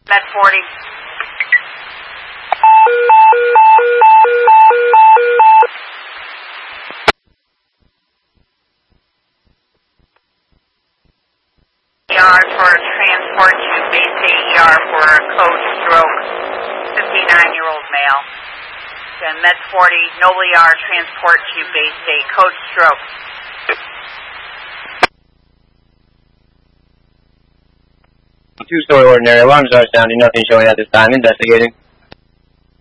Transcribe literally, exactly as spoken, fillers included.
Med forty. E R for transport to base A E R for a code stroke, fifty-nine-year-old male. Then Med forty, Noble E R, transport to base A, code stroke. Two-story ordinary, alarms are sounding, nothing showing at this time, investigating.